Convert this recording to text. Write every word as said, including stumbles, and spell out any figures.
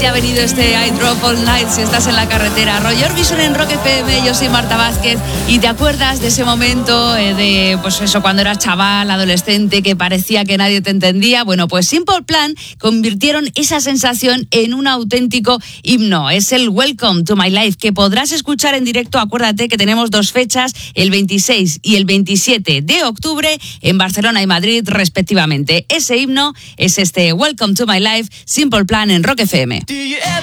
te ha venido este I Drove All Night si estás en la carretera. Roger Orbison en Rock F M, yo soy Marta Vázquez. ¿Y te acuerdas de ese momento eh, de, pues eso, cuando eras chaval, adolescente, que parecía que nadie te entendía? Bueno, pues Simple Plan convirtieron esa sensación en un auténtico himno. Es el Welcome to My Life, que podrás escuchar en directo. Acuérdate que tenemos dos fechas, el veintiséis y el veintisiete de octubre, en Barcelona y Madrid, respectivamente. Ese himno es este Welcome to My Life, Simple Plan en Rock F M.